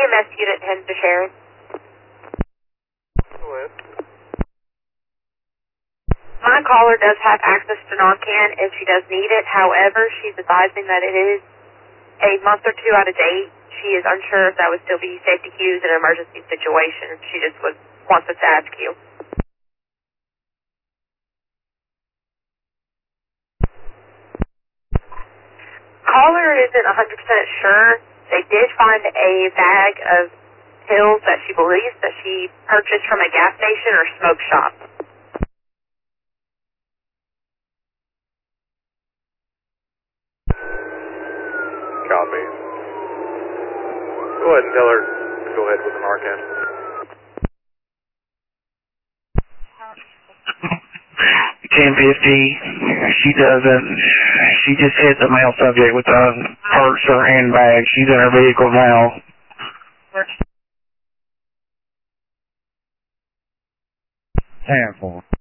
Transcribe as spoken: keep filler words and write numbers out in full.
M S unit ten to Sharon. Go ahead. My caller does have access to Narcan if she does need it. However, she's advising that it is a month or two out of date. She is unsure if that would still be safety cues in an emergency situation. She just was, wants us to ask you. Caller isn't one hundred percent sure. They did find a bag of pills that she believes that she purchased from a gas station or smoke shop. Copy. Go ahead and tell her to go ahead with the Narcan. ten fifty, she doesn't, she just hit the male subject with a purse or handbag. She's in her vehicle now. ten four.